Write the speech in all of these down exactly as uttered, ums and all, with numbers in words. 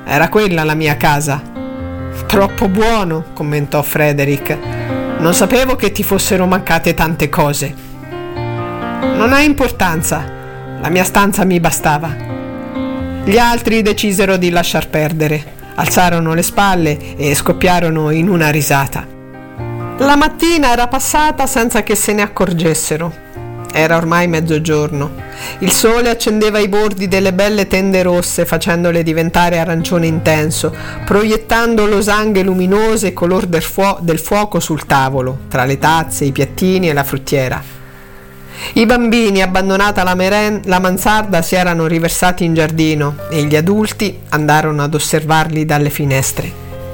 Era quella la mia casa. Troppo buono, commentò Frederick. Non sapevo che ti fossero mancate tante cose. Non ha importanza, la mia stanza mi bastava. Gli altri decisero di lasciar perdere, alzarono le spalle e scoppiarono in una risata. La mattina era passata senza che se ne accorgessero. Era ormai mezzogiorno. Il sole accendeva i bordi delle belle tende rosse, facendole diventare arancione intenso, proiettando losanghe luminose color del, fuo- del fuoco sul tavolo, tra le tazze, i piattini e la fruttiera. I bambini, abbandonata la, meren- la mansarda, si erano riversati in giardino e gli adulti andarono ad osservarli dalle finestre.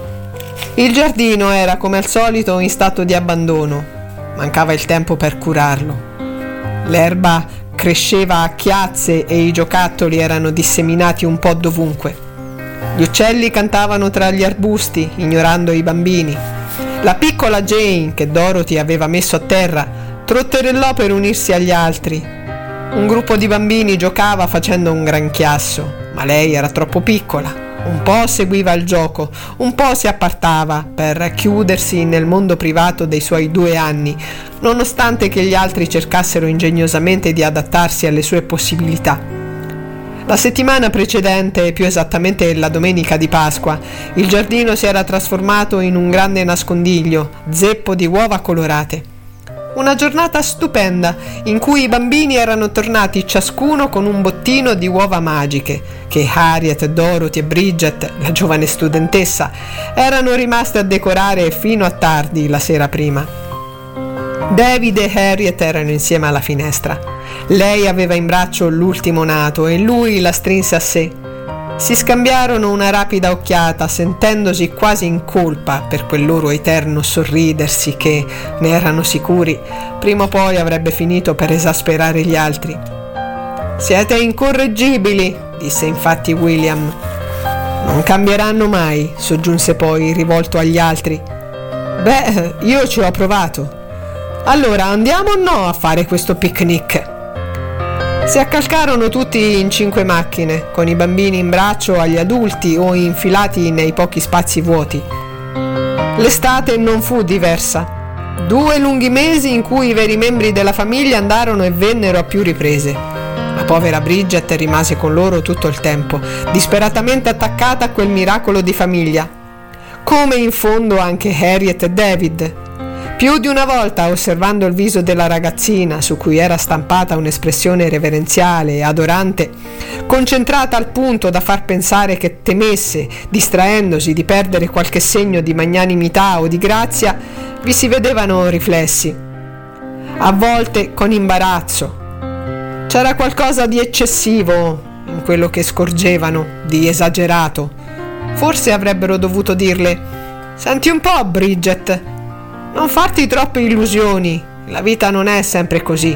Il giardino era, come al solito, in stato di abbandono. Mancava il tempo per curarlo. L'erba cresceva a chiazze e i giocattoli erano disseminati un po' dovunque. Gli uccelli cantavano tra gli arbusti, ignorando i bambini. La piccola Jane, che Dorothy aveva messo a terra, trotterellò per unirsi agli altri. Un gruppo di bambini giocava facendo un gran chiasso, ma lei era troppo piccola. Un po' seguiva il gioco, un po' si appartava per chiudersi nel mondo privato dei suoi due anni, nonostante che gli altri cercassero ingegnosamente di adattarsi alle sue possibilità. La settimana precedente, più esattamente la domenica di Pasqua, il giardino si era trasformato in un grande nascondiglio, zeppo di uova colorate. Una giornata stupenda in cui i bambini erano tornati ciascuno con un bottino di uova magiche che Harriet, Dorothy e Bridget, la giovane studentessa, erano rimaste a decorare fino a tardi la sera prima. David e Harriet erano insieme alla finestra. Lei aveva in braccio l'ultimo nato e lui la strinse a sé. Si scambiarono una rapida occhiata, sentendosi quasi in colpa per quel loro eterno sorridersi che, ne erano sicuri, prima o poi avrebbe finito per esasperare gli altri. «Siete incorreggibili», disse infatti William. «Non cambieranno mai», soggiunse poi, rivolto agli altri. «Beh, io ci ho provato. Allora andiamo o no a fare questo picnic?» Si accalcarono tutti in cinque macchine, con i bambini in braccio agli adulti o infilati nei pochi spazi vuoti. L'estate non fu diversa. Due lunghi mesi in cui i veri membri della famiglia andarono e vennero a più riprese. La povera Bridget rimase con loro tutto il tempo, disperatamente attaccata a quel miracolo di famiglia. Come in fondo anche Harriet e David. Più di una volta, osservando il viso della ragazzina, su cui era stampata un'espressione reverenziale e adorante, concentrata al punto da far pensare che temesse, distraendosi, di perdere qualche segno di magnanimità o di grazia, vi si vedevano riflessi. A volte con imbarazzo. C'era qualcosa di eccessivo in quello che scorgevano, di esagerato. Forse avrebbero dovuto dirle: «Senti un po', Bridget, non farti troppe illusioni, la vita non è sempre così».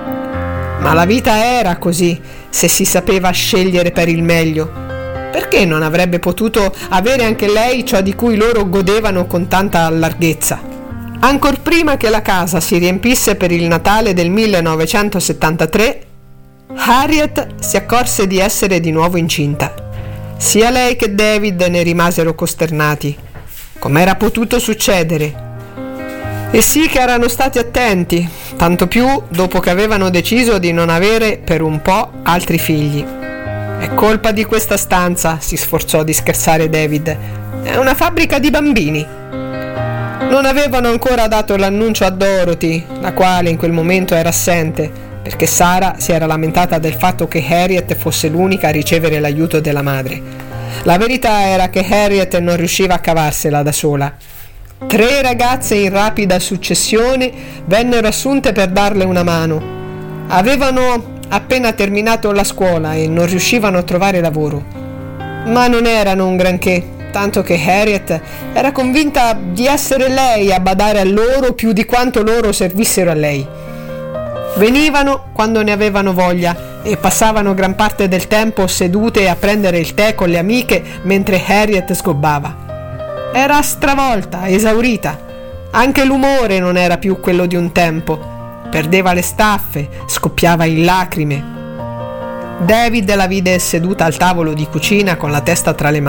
Ma la vita era così, se si sapeva scegliere per il meglio. Perché non avrebbe potuto avere anche lei ciò di cui loro godevano con tanta larghezza? Ancor prima che la casa si riempisse per il Natale del millenovecentosettantatré, Harriet si accorse di essere di nuovo incinta. Sia lei che David ne rimasero costernati. Com'era potuto succedere? E sì che erano stati attenti, tanto più dopo che avevano deciso di non avere per un po' altri figli. «È colpa di questa stanza», si sforzò di scherzare David. «È una fabbrica di bambini». Non avevano ancora dato l'annuncio a Dorothy, la quale in quel momento era assente, perché Sara si era lamentata del fatto che Harriet fosse l'unica a ricevere l'aiuto della madre. La verità era che Harriet non riusciva a cavarsela da sola. Tre ragazze in rapida successione vennero assunte per darle una mano. Avevano appena terminato la scuola e non riuscivano a trovare lavoro. Ma non erano un granché, tanto che Harriet era convinta di essere lei a badare a loro più di quanto loro servissero a lei. Venivano quando ne avevano voglia e passavano gran parte del tempo sedute a prendere il tè con le amiche mentre Harriet sgobbava. Era stravolta, esaurita. Anche l'umore non era più quello di un tempo. Perdeva le staffe, scoppiava in lacrime. David la vide seduta al tavolo di cucina con la testa tra le mani.